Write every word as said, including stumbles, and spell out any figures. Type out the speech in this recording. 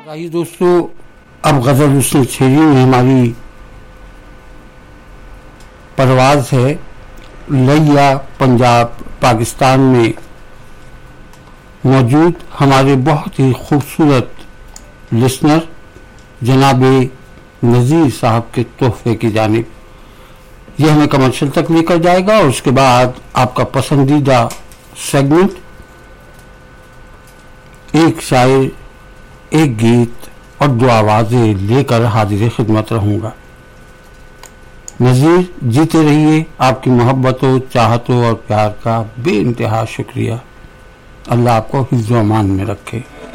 आइए दोस्तों, अब गजल हुस्न छेरी में हमारी परवाज है। लैया पंजाब पाकिस्तान में मौजूद हमारे बहुत ही खूबसूरत लिसनर जनाबे नज़ीर साहब के तोहफे की जानिब यह हमें कमर्शियल तक लेकर जाएगा और उसके बाद आपका पसंदीदा सेगमेंट एक शायर एक गीत और दो आवाज़ें लेकर हाजिर खिदमत रहूँगा। नज़ीर, जीते रहिए। आपकी मोहब्बतों, चाहतों और प्यार का बेइंतहा शुक्रिया। अल्लाह आपको हिफ्ज़-ओ-अमान में रखे।